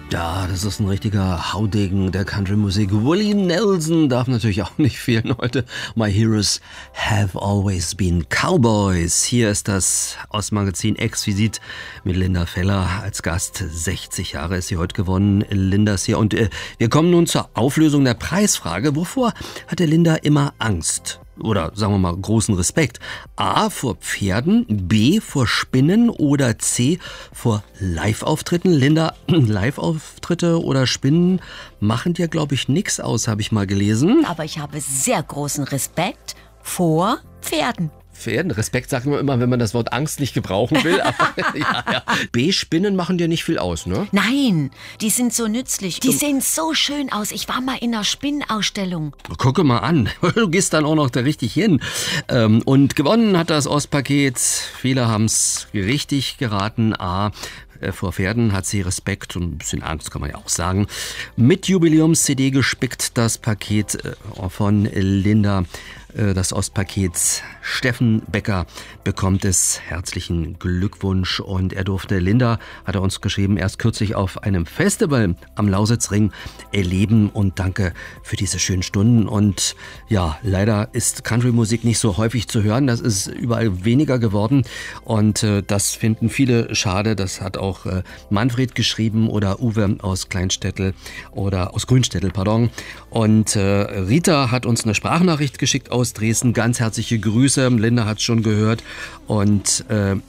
Ja, das ist ein richtiger Haudegen der Country-Musik. Willie Nelson darf natürlich auch nicht fehlen heute. My Heroes have always been Cowboys. Hier ist das Ostmagazin Exquisit mit Linda Feller als Gast. 60 Jahre ist sie heute geworden. Linda ist hier. Und wir kommen nun zur Auflösung der Preisfrage. Wovor hatte Linda immer Angst? Oder sagen wir mal großen Respekt. A, vor Pferden, B, vor Spinnen oder C, vor Live-Auftritten. Linda, Live-Auftritte oder Spinnen machen dir, glaube ich, nichts aus, habe ich mal gelesen. Aber ich habe sehr großen Respekt vor Pferden. Pferden. Respekt sagt man immer, wenn man das Wort Angst nicht gebrauchen will. Aber, ja. B-Spinnen machen dir nicht viel aus, ne? Nein, die sind so nützlich. Die sehen so schön aus. Ich war mal in einer Spinnenausstellung. Gucke mal an. Du gehst dann auch noch da richtig hin. Und gewonnen hat das Ostpaket. Viele haben es richtig geraten. A, vor Pferden hat sie Respekt und ein bisschen Angst, kann man ja auch sagen. Mit Jubiläums-CD gespickt das Paket von Linda. Das Ostpaket. Steffen Becker bekommt es. Herzlichen Glückwunsch. Und er durfte Linda, hat er uns geschrieben, erst kürzlich auf einem Festival am Lausitzring erleben. Und danke für diese schönen Stunden. Und ja, leider ist Country-Musik nicht so häufig zu hören. Das ist überall weniger geworden. Und das finden viele schade. Das hat auch Manfred geschrieben oder Uwe aus Kleinstädtel oder aus Grünstädtel, pardon. Und Rita hat uns eine Sprachnachricht geschickt aus Dresden. Ganz herzliche Grüße. Linda hat es schon gehört. Und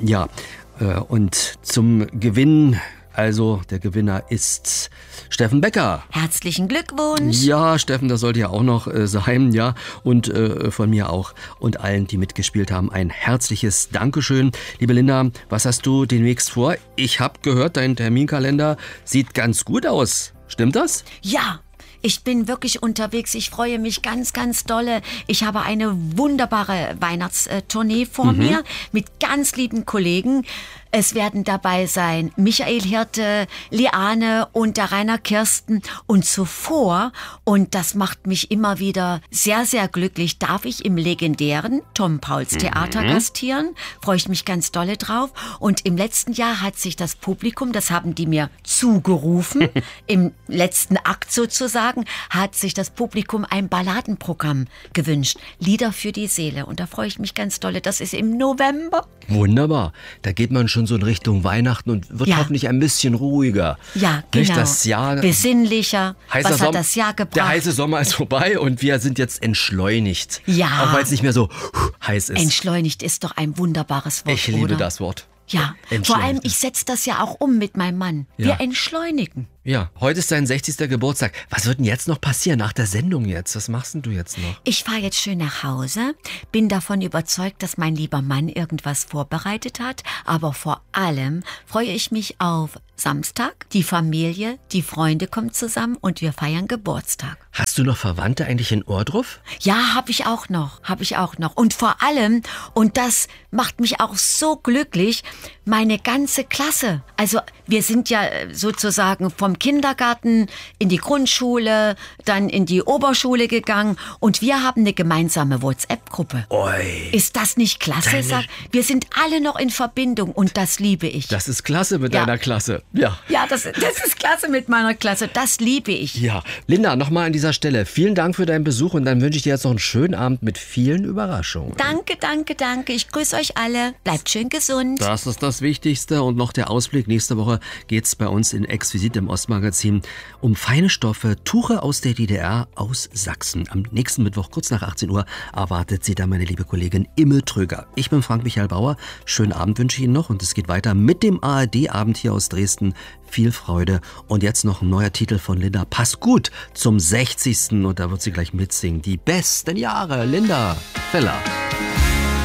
und zum Gewinn, also der Gewinner ist Steffen Becker. Herzlichen Glückwunsch. Ja, Steffen, das sollte ja auch noch sein, ja. Und von mir auch und allen, die mitgespielt haben, ein herzliches Dankeschön. Liebe Linda, was hast du demnächst vor? Ich habe gehört, dein Terminkalender sieht ganz gut aus. Stimmt das? Ja. Ich bin wirklich unterwegs. Ich freue mich ganz, ganz dolle. Ich habe eine wunderbare Weihnachtstournee vor mir mit ganz lieben Kollegen. Es werden dabei sein Michael Hirte, Liane und der Rainer Kirsten. Und zuvor, und das macht mich immer wieder sehr, sehr glücklich, darf ich im legendären Tom Pauls Theater gastieren. Freue ich mich ganz dolle drauf. Und im letzten Jahr hat sich das Publikum, das haben die mir zugerufen, im letzten Akt sozusagen, hat sich das Publikum ein Balladenprogramm gewünscht. Lieder für die Seele. Und da freue ich mich ganz dolle. Das ist im November. Wunderbar. Da geht man schon so in Richtung Weihnachten und wird hoffentlich ein bisschen ruhiger. Ja, genau. Nicht das Jahr, besinnlicher. Was hat das Jahr gebracht? Der heiße Sommer ist vorbei und wir sind jetzt entschleunigt. Ja. Auch weil es nicht mehr so heiß ist. Entschleunigt ist doch ein wunderbares Wort, Ich liebe oder? das Wort. Ja, vor allem, ich setze das ja auch um mit meinem Mann. Ja. Wir entschleunigen. Ja, heute ist dein 60. Geburtstag. Was wird denn jetzt noch passieren nach der Sendung jetzt? Was machst denn du jetzt noch? Ich fahre jetzt schön nach Hause, bin davon überzeugt, dass mein lieber Mann irgendwas vorbereitet hat. Aber vor allem freue ich mich auf Samstag. Die Familie, die Freunde kommen zusammen und wir feiern Geburtstag. Hast du noch Verwandte eigentlich in Ohrdruf? Ja, habe ich auch noch. Und vor allem, und das macht mich auch so glücklich, meine ganze Klasse. Also wir sind ja sozusagen vom Kindergarten in die Grundschule, dann in die Oberschule gegangen und wir haben eine gemeinsame WhatsApp-Gruppe. Oi. Ist das nicht klasse? Wir sind alle noch in Verbindung und das liebe ich. Das ist klasse mit deiner Klasse. Ja. Ja, das ist klasse mit meiner Klasse. Das liebe ich. Ja, Linda, nochmal an dieser Stelle. Vielen Dank für deinen Besuch und dann wünsche ich dir jetzt noch einen schönen Abend mit vielen Überraschungen. Danke, danke, danke. Ich grüße euch alle. Bleibt schön gesund. Das ist das Wichtigste und noch der Ausblick. Nächste Woche geht es bei uns in Exquisit im Ostmagazin um feine Stoffe, Tuche aus der DDR, aus Sachsen. Am nächsten Mittwoch, kurz nach 18 Uhr, erwartet sie da meine liebe Kollegin Imme Tröger. Ich bin Frank-Michael Bauer. Schönen Abend wünsche ich Ihnen noch und es geht weiter mit dem ARD-Abend hier aus Dresden. Viel Freude. Und jetzt noch ein neuer Titel von Linda. Passt gut zum 60. Und da wird sie gleich mitsingen. Die besten Jahre. Linda Feller.